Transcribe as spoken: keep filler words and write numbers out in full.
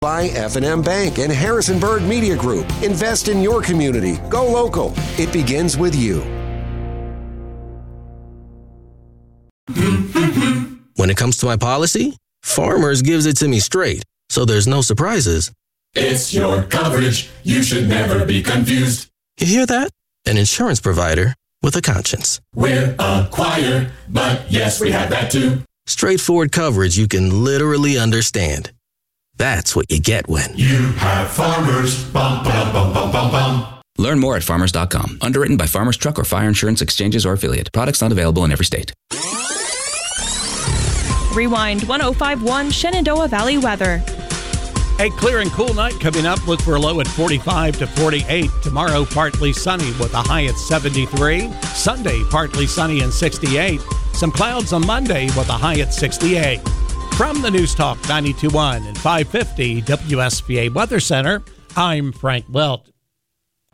By F and M Bank and Harrisonburg Media Group. Invest in your community. Go local. It begins with you. When it comes to my policy, Farmers gives it to me straight, so there's no surprises. It's your coverage. You should never be confused. You hear that? An insurance provider with a conscience. We're a choir, but yes, we have that too. Straightforward coverage you can literally understand. That's what you get when you have Farmers. Bum, bum, bum, bum, bum, bum. Learn more at farmers dot com. Underwritten by Farmers Truck or Fire Insurance Exchanges or Affiliate. Products not available in every state. Rewind one oh five point one Shenandoah Valley weather. A clear and cool night coming up. Look for a low at forty-five to forty-eight. Tomorrow, partly sunny with a high at seventy-three. Sunday, partly sunny and sixty-eight. Some clouds on Monday with a high at sixty-eight. From the News Talk ninety-two point one and five fifty W S B A Weather Center, I'm Frank Welch.